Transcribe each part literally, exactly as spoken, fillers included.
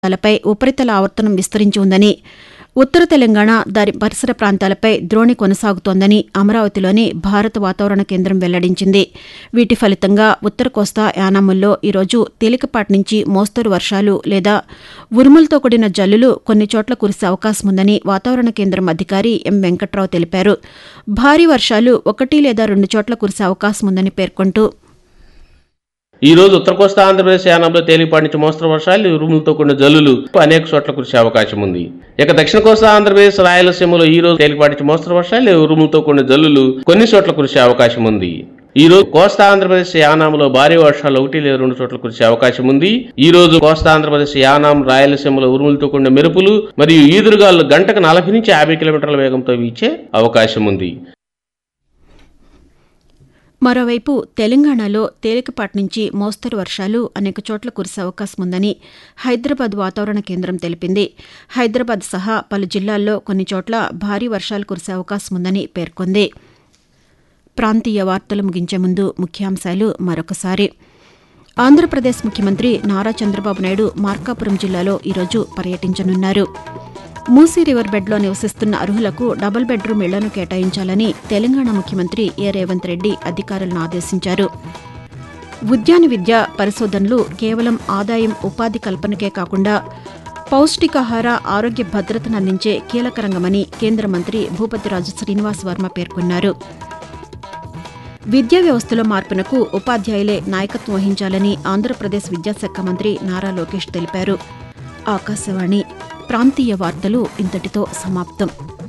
లపై ఉపరితల ఆవర్తనం విస్తరించి ఉందని, ఉత్తర తెలంగాణ దాని పరిసర ప్రాంతాలపై ద్రోణి కొనసాగుతోందని అమరావతిలోని భారత వాతావరణ కేంద్రం వెల్లడించింది. వీటి ఫలితంగా ఉత్తర కోస్తా యానాముల్లో ఈరోజు తేలికపాటి నుంచి మోస్తరు వర్షాలు లేదా ఉరుములతో కూడిన జల్లులు కొన్ని చోట్ల కురిసే అవకాశముందని వాతావరణ కేంద్రం అధికారి ఎం వెంకట్రావు తెలిపారు. భారీ వర్షాలు ఒకటి లేదా రెండు చోట్ల కురిసే అవకాశముందని పేర్కొంటూ, ఈ రోజు ఉత్తర కోస్తా ఆంధ్రప్రదేశ్ యానాంలో తేలిపాటి నుంచి మోస్తరు వర్షాలు ఉరుములతో కూడిన జల్లులు అనేక చోట్ల కురిసే అవకాశం ఉంది. ఇక దక్షిణ కోస్తా ఆంధ్రప్రదేశ్ రాయలసీమలో ఈ రోజు తేలిపాటి నుంచి మోస్తరు వర్షాలు ఉరుములతో కూడిన జల్లులు కొన్ని చోట్ల కురిసే అవకాశం ఉంది. ఈ రోజు కోస్తా ఆంధ్రప్రదేశ్ యానాంలో భారీ వర్షాలు ఒకటి లేదా రెండు చోట్ల కురిసే అవకాశం ఉంది. ఈ రోజు కోస్తా ఆంధ్రప్రదేశ్ యానాం రాయలసీమలో ఉరుములతో కూడిన మెరుపులు మరియు ఈదురుగాలు గంటకు నలభై నుంచి యాభై కిలోమీటర్ల వేగంతో వీచే అవకాశం ఉంది. మరోవైపు తెలంగాణలో తేలికపాటి నుంచి మోస్తరు వర్షాలు అనేక చోట్ల కురిసే అవకాశం ఉందని హైదరాబాద్ వాతావరణ కేంద్రం తెలిపింది. హైదరాబాద్ సహా పలు జిల్లాల్లో కొన్ని చోట్ల భారీ వర్షాలు కురిసే అవకాశం ఉందని పేర్కొంది. ప్రాంతీయ వార్తలు ముగించే ముందు ముఖ్యాంశాలు మరొకసారి. ఆంధ్రప్రదేశ్ ముఖ్యమంత్రి నారా చంద్రబాబు నాయుడు మార్కాపురం జిల్లాలో ఈరోజు పర్యటించనున్నారు. మూసీ రివర్ బెడ్లో నివసిస్తున్న అర్హులకు డబుల్ బెడ్రూమ్ ఇళ్లను కేటాయించాలని తెలంగాణ ముఖ్యమంత్రి ఏ రేవంత్ రెడ్డి అధికారులను ఆదేశించారు. ఉద్యాన విద్య పరిశోధనలు కేవలం ఆదాయం, ఉపాధి కల్పనకే కాకుండా పౌష్టికాహార, ఆరోగ్య భద్రతను అందించే కీలక రంగమని కేంద్ర మంత్రి భూపతిరాజు శ్రీనివాస్ వర్మ పేర్కొన్నారు. విద్యా వ్యవస్థలో మార్పునకు ఉపాధ్యాయులే నాయకత్వం వహించాలని ఆంధ్రప్రదేశ్ విద్యాశాఖ మంత్రి నారా లోకేష్ తెలిపారు. ఆకాశవాణి ప్రాంతీయ వార్తలు ఇంతటితో సమాప్తం.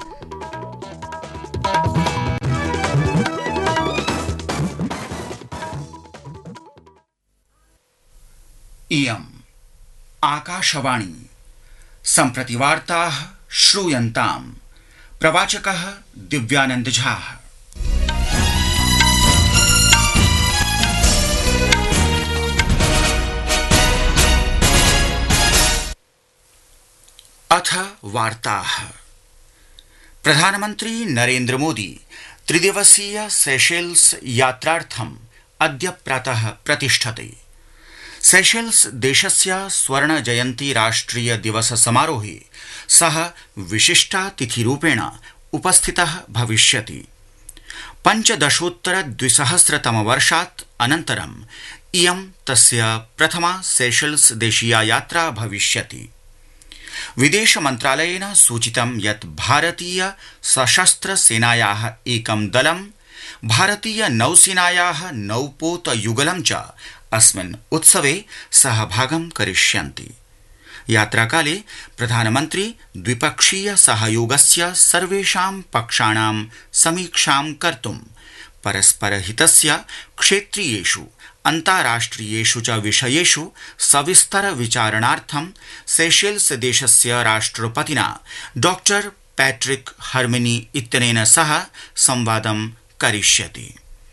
इयम् आकाशवाणी सम्प्रति वार्ताः श्रूयन्ताम्. प्रवाचकः दिव्यानंद झा. अथ वार्ताः. प्रधानमन्त्री नरेन्द्र मोदी त्रिदिवसीय सेशेल्स यात्रार्थम् अद्य प्रातः प्रतिष्ठते. सेशेल्स देशस्य स्वर्ण जयन्ती राष्ट्रिय दिवस समारोहे सः विशिष्टातिथिरूपेण उपस्थितः भविष्यति. पञ्चदशोत्तर द्विसहस्रतमवर्षात् अनन्तरम् इयं तस्य प्रथमा सेशेल्स देशीया यात्रा भविष्यति. विदेश मन्त्रालयेन सूचितं यत् भारतीय सशस्त्र सेनायाः एकं दलं भारतीय नौसेनायाः नौपोत युगलं च अस्मिन् उत्सवे सहभागं करिष्यन्ति. यात्राकाले प्रधानमन्त्री द्विपक्षीय सहयोगस्य सर्वेषां पक्षाणां समीक्षां कर्तुं परस्परहितस्य क्षेत्रीयेषु अन्ताराष्ट्रियेषु च विषयेषु सविस्तर विचारणार्थं सेशेल्स देशस्य राष्ट्रपतिना डॉक्टर पैट्रिक हर्मिनी इत्यनेन सह संवादं करिष्यति.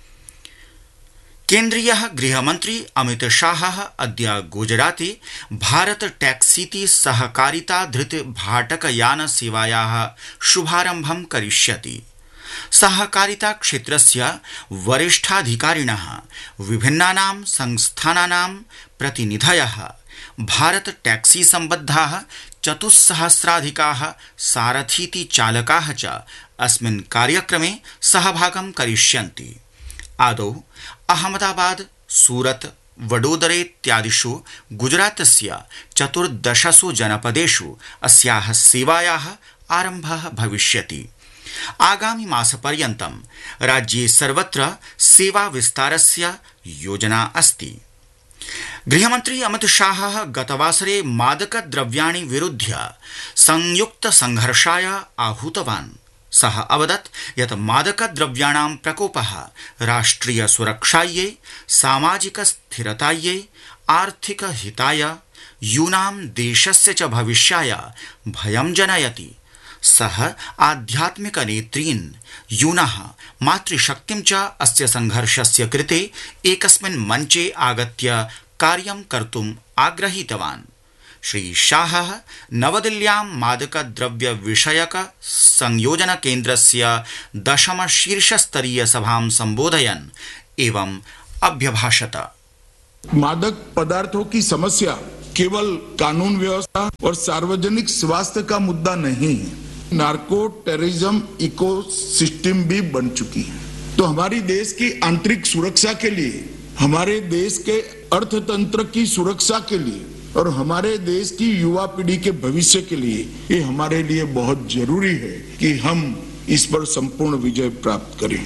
केन्द्रीयः गृहमन्त्री अमित शाहः अद्य गुजराते भारत टैक्सीति सहकारिता धृत भाटकयान सेवायाः शुभारम्भं करिष्यति. सहकारिता क्षेत्रस्य वरिष्ठाधिकारिणः विभिन्नानां संस्थानानां प्रतिनिधयः भारत टैक्सी सम्बद्धाः चतुस्सहस्राधिकाः सारथीति चालकाः च अस्मिन् कार्यक्रमे सहभागं करिष्यन्ति. आदौ अहमदाबाद, सूरत, वडोदरेत्यादिषु गुजरातस्य चतुर्दशसु जनपदेषु अस्याः सेवायाः आरम्भः भविष्यति. आगामि मासपर्यन्तं राज्ये सर्वत्र सेवा विस्तारस्य योजना अस्ति. गृहमन्त्री अमित शाहः गतवासरे मादकद्रव्याणि विरुध्य संयुक्त संघर्षाय आहूतवान्. सः अवदत् यत् मादकद्रव्याणां प्रकोपः राष्ट्रिय सुरक्षायै, सामाजिक स्थिरतायै, आर्थिक हिताय, यूनां देशस्य च भविष्याय भयं जनयति. सः आध्यात्मिक नेत्रीन्, यूनः मातृशक्तिं च अस्य संघर्षस्य कृते एकस्मिन् मञ्चे आगत्य कार्यं कर्तुम् आग्रहीतवान्. श्री शाहः नवदिल्ल्यां मादकद्रव्य विषयक संयोजन केन्द्रस्य दशम शीर्षस्तरीय सभां सम्बोधयन् एवम् अभ्यभाषत. मादक पदार्थों की समस्या केवल कानून व्यवस्था और सार्वजनिक स्वास्थ्य का मुद्दा नहीं है, नार्को टेररिज्म इकोसिस्टम भी बन चुकी है। तो हमारी देश की आंतरिक सुरक्षा के लिए, हमारे देश के अर्थतंत्र की सुरक्षा के लिए और हमारे देश की युवा पीढ़ी के भविष्य के लिए ये हमारे लिए बहुत जरूरी है कि हम इस पर संपूर्ण विजय प्राप्त करें।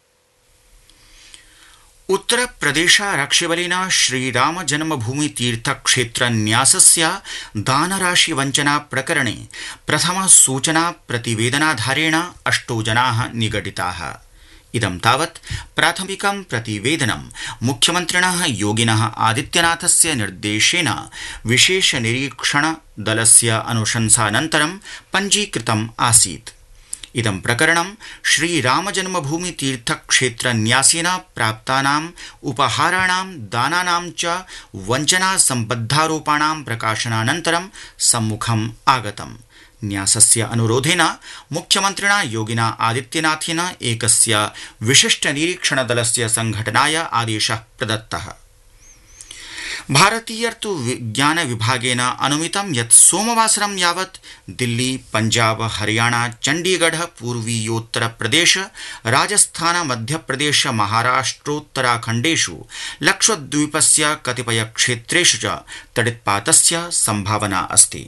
उत्तर प्रदेशारक्षिबलेन श्रीराम जन्मभूमि तीर्थ क्षेत्र न्यासस्य दानराशि वञ्चना प्रकरणे प्रथम सूचना प्रतिवेदनाधारेण अष्टौ जनाः निगडिताः। इदं तावत् प्राथमिकं प्रतिवेदनं मुख्यमन्त्रिणः योगिनः आदित्यनाथस्य निर्देशेन विशेष निरीक्षण दलस्य अनुशंसानन्तरं पञ्जीकृतम् आसीत्। इदं प्रकरणं श्रीरामजन्मभूमि तीर्थक्षेत्र न्यासेन प्राप्तानाम् उपहाराणां दानानां च वञ्चना सम्बद्धारोपाणां प्रकाशनानन्तरं सम्मुखम् आगतम्। न्यासस्य अनुरोधेन मुख्यमन्त्रिणा योगिना आदित्यनाथेन एकस्य विशिष्ट निरीक्षण दलस्य संघटनाय आदेशः प्रदत्तः। भारतीयर्तु विज्ञान विभागेन अनुमितं यत् सोमवासरं यावत् दिल्ली, पंजाब, हरियाणा, चण्डीगढ़, पूर्वीयोत्तरप्रदेश, राजस्थान, मध्यप्रदेश, महाराष्ट्रोत्तराखण्डेषु लक्षद्वीपस्य कतिपय क्षेत्रेषु च तडित्पातस्य संभावना अस्ति।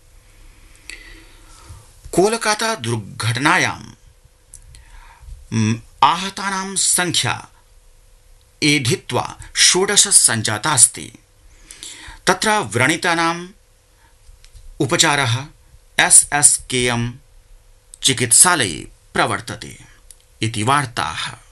कोलकाता दुर्घटनायां आहतानां संख्या एधित्वा षोडश सञ्जाता अस्ति। तत्र व्रणितानाम् उपचारः एस् एस् के एम् चिकित्सालये प्रवर्तते इति वार्ताः।